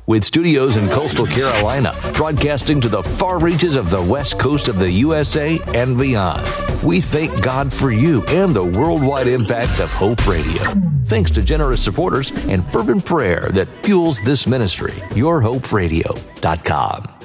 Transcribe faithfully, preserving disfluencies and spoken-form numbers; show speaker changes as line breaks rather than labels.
with studios in coastal Carolina, broadcasting to the far reaches of the west coast of the U S A and beyond. We thank God for you and the worldwide impact of Hope Radio. Thanks to generous supporters and fervent prayer that fuels this ministry. your hope radio dot com.